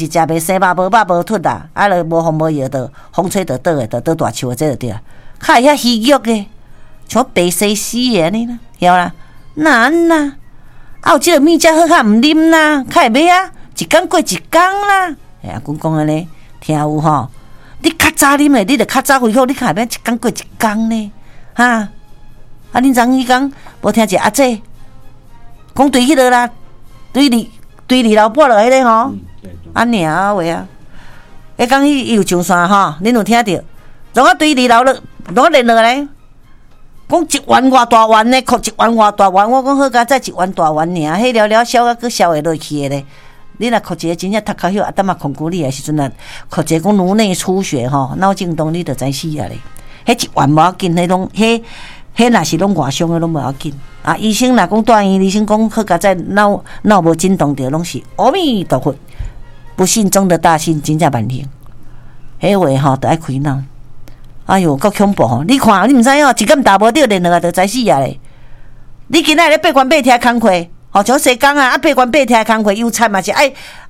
是食袂生肉，无肉无凸啦，啊，就无风无摇，就风吹就倒的，就倒大树的，这就对啊。较会遐虚弱的，像白西施的安尼啦，晓啦？难啦，啊有即个物件好较毋啉啦，较会买啊，一工过一工啦。阿公讲安尼，听有吼？你较早啉的，你着较早恢复，你较会免一工过一工呢，哈？啊，恁昨迄工无听一阿姐讲对迄个啦，对二老伯落迄个吼，安尔啊话啊，迄讲伊有上山吼，恁有听着？让我对二老了，让我联络来，讲1万偌大万呢，哭1万偌大万，我讲好佳再1万大万尔，迄了了小啊，佫消会落去的咧。你若哭一个真正读较晓，啊，等下控骨力的时阵啊，哭一个讲颅内出血吼，脑震荡你着知死啊咧。迄1万无要紧，迄拢迄若是拢外伤的，拢无要紧。啊，医生若讲大医生讲好佳在脑无震动着，拢是阿弥陀佛，不幸中的大幸，真正万幸。迄话吼，着爱开脑。哎哟，够恐怖吼！你看，你毋知影一竿打无着连两个着知死啊咧。你今仔咧8悬8贴工课。吼，像西工啊，8悬8贴工课，油菜嘛是爱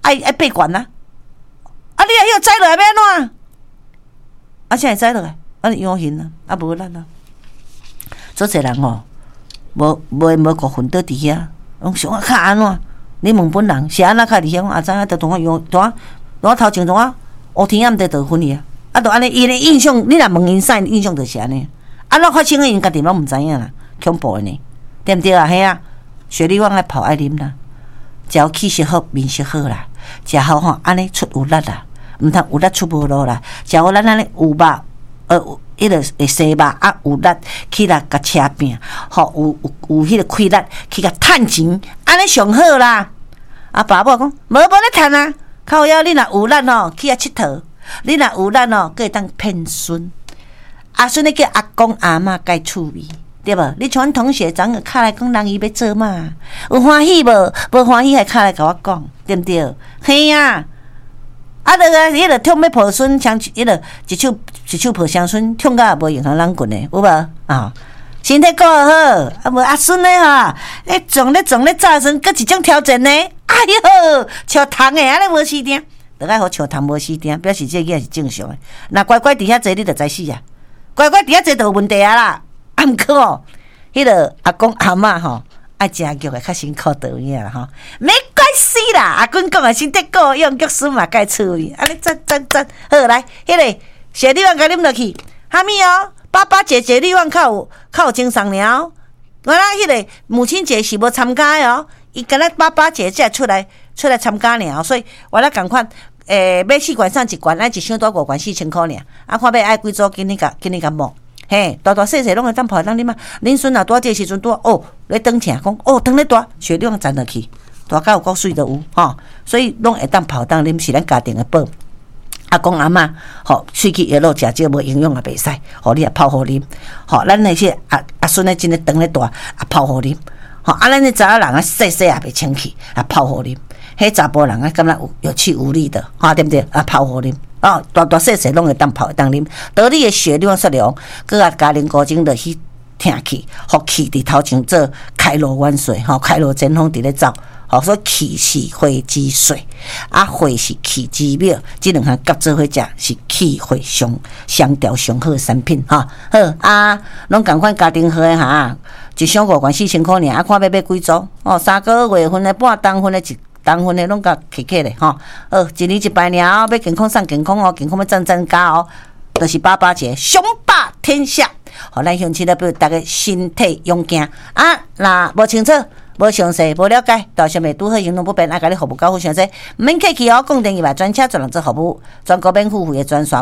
8悬啊。啊，你若晓栽落来要安怎？啊，啥会栽落来？啊，养形啊，啊无咱啊。做侪人吼，无过分倒伫遐，拢想较安怎？你问本人是安怎较厉害？讲啊，知影着同我养，同我头前同我乌天暗地得分去啊。啊，着安尼，伊的印象，你若问因啥印象就是安尼。安怎发生的因家己拢毋知影啦，恐怖的呢，对毋对啊？嘿啊！雪莉旺爱泡爱啉啦，只要气色好，面色好啦，食好吼，安尼出有力啦，毋通有力出无路啦。只要咱安尼有肉，迄个会生肉啊，有力起来甲车拼，吼有迄个气力去甲趁钱，安尼上好啦。啊，爸母讲无咧趁啊，靠腰你若有力吼，去遐佚佗，你若有力吼，佫会当骗孙。阿孙咧叫阿公阿嬷解趣味。对无？你像阮同学昨下敲来讲，人伊要做嘛？有欢喜无？无欢喜还敲来甲我讲，对毋对？嘿啊！啊，迄个痛要抱孙，像迄个一手抱双孙，痛甲也无影响人棍的，有无？啊，身体顾好，啊无阿孙咧哈，撞咧早晨，搁一种挑战呢。哎哟，笑虫的，安尼无死定，着爱好笑虫无死定，表示这个是正常的。若乖乖伫遐坐，你着知死啊！乖乖伫遐坐，着有问题啊啦。啊，毋过哦，迄个阿公阿嬷吼，爱食肉的较辛苦倒位啦吼，没关系啦。阿公讲的身体够用，脚孙嘛该趣味，安尼赞，好来，迄个雪莉旺甲啉落去，哈咪哦，爸爸姐姐莉旺较有精神了。我那迄个母亲节是无参加的哦，伊敢若爸爸姐才出来参加尔，所以我那赶快买4罐送1罐，咱一箱多5罐4000块尔，啊，看要爱几组，今日甲摸。嘿，大细拢会当泡当啉嘛。恁孙啊，拄这时阵拄哦，咧当听讲哦，当咧大雪莉旺站落去，大甲有够水都有吼，所以拢会当泡当啉，是咱家庭的宝。阿公阿嬷吼，喙齿叶落食少无营养也袂使，吼你也泡好啉。吼，咱那些阿孙咧真咧当咧大，啊泡好啉。吼，啊咱咧查人啊细也袂清气，啊泡好啉。迄查甫人啊，感觉有气无力的，哈对不对？啊泡好啉。哦，大细拢会当泡会当啉，道理的雪莉旺说了，佮啊家庭古精就去听气，互气伫头前做开罗万岁，吼开罗前锋伫咧走，吼所以气是火之水，啊火是气之庙，即两项合做伙食是气火相调上好的产品，哈好啊，拢共款家庭号的哈，一箱5罐4000块尔，啊看要买几组哦，3个月份的、半当份的一。当份的拢甲客咧吼，一年一摆尔，要健康送健康哦，健康要赞加哦，就是爸爸节，雄霸天下。好，咱乡亲咧，比如大家身体勇健啊，若无清楚、无详细、无了解，到上面拄好行动不便，爱甲你服务较好详细，免客气哦。讲电话专车专人做服务，全国免付费的专线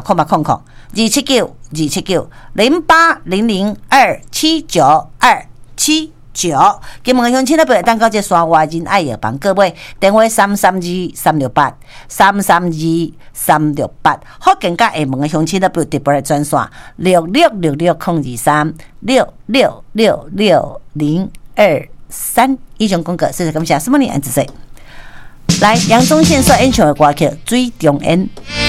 ，0800-0800-279279279。金门乡亲咧，袂当到这山外人爱药房各位电话332-368，332-368。福建甲厦门的乡亲咧，特别的专线6666-023，6666-023。以上广告，谢谢感谢，什么你安子说？来，杨宗宪所演唱的歌曲《水中烟》。